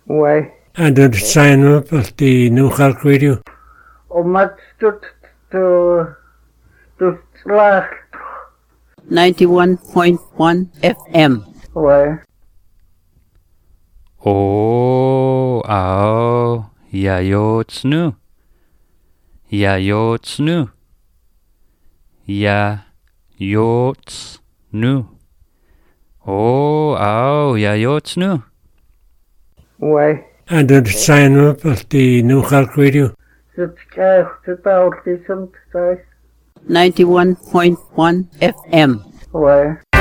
Ouais. And the sign up at the New York Radio. Omdat de slag. 91.1 FM. Ouais. O ao yayotsnu. Yayotsnu. Yayotsnu. O ao yayotsnu. Ouais. And the sign up at the New York Radio. Het krijgt het al gezond thuis. 91.1 FM. Ouais.